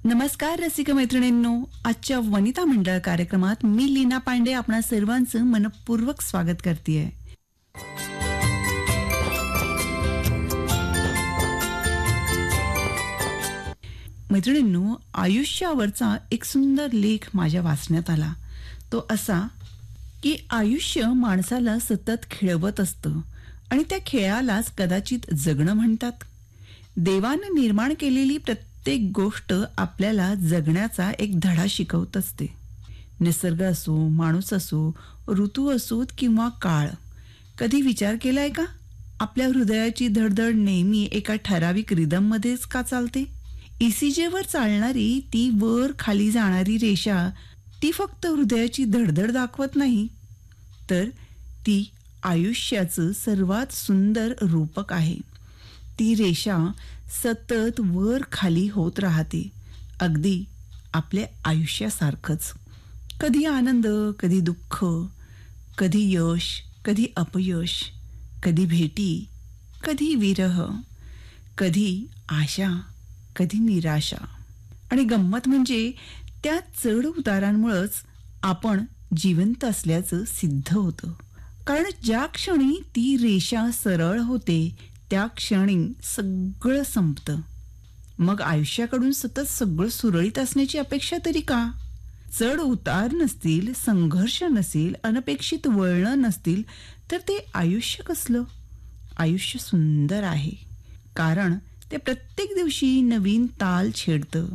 नमस्कार रसिक मैत्रिणींनो, आजच्या वनिता मंडळ कार्यक्रमात मी लीना पांडे आपणा सर्वांचं मनपूर्वक स्वागत करतेय. मैत्रिणींनो, आयुष्यावरचा एक सुंदर लेख माझ्या वाचण्यात आला. तो असा की आयुष्य माणसाला सतत खेळवत असतं आणि त्या खेळालाच कदाचित जगणं म्हणतात. देवानं निर्माण केलेली प्रत्येक गोष्ट आपल्याला जगण्याचा एक धडा शिकवत असते. निसर्ग असो, माणूस असो, ऋतू असोत किंवा काळ. कधी विचार केलाय का, आपल्या हृदयाची धडधड नेहमी एका ठराविक रिदममध्येच का चालते? ईसीजीवर चालणारी ती वर खाली जाणारी रेषा ती फक्त हृदयाची धडधड दाखवत नाही, तर ती आयुष्याचं सर्वात सुंदर रूपक आहे. ती रेषा सतत वर खाली होत राहते, अगदी आपल्या आयुष्यासारखंच. कधी आनंद, कधी दुःख, कधी यश, कधी अपयश, कधी भेटी, कधी विरह, कधी आशा, कधी निराशा. आणि गंमत म्हणजे त्या चढ उतारांमुळेच आपण जिवंत असल्याचं सिद्ध होतं. कारण ज्या क्षणी ती रेषा सरळ होते त्या क्षणी सगळं संपतं. मग आयुष्याकडून सतत सगळं सुरळीत असण्याची अपेक्षा तरी का? चढ उतार नसतील, संघर्ष नसेल, अनपेक्षित वळणं नसतील, तर ते आयुष्य कसलं? आयुष्य सुंदर आहे कारण ते प्रत्येक दिवशी नवीन ताल छेडतं.